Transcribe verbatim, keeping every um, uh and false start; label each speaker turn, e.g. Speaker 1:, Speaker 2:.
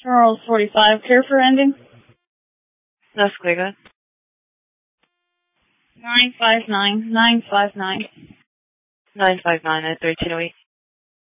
Speaker 1: Charles forty-five, care for ending?
Speaker 2: That's clear, good.
Speaker 1: nine five nine, nine five nine.
Speaker 2: nine five nine at thirteen oh eight.